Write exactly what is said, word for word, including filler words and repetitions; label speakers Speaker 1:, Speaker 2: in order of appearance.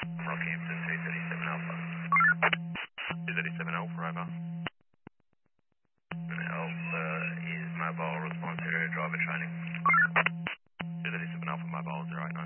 Speaker 1: Rockhampton two thirty-seven Alpha.
Speaker 2: two thirty-seven Alpha, over.
Speaker 1: Alpha is mobile response area driver training.
Speaker 2: two thirty-seven Alpha, mobile, zero eight nine.